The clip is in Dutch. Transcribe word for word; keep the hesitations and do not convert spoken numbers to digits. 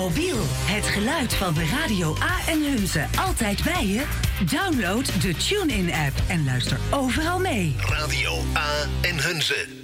mobiel, het geluid van de Radio A en Hunze altijd bij je? Download de TuneIn-app en luister overal mee. Radio A en Hunze.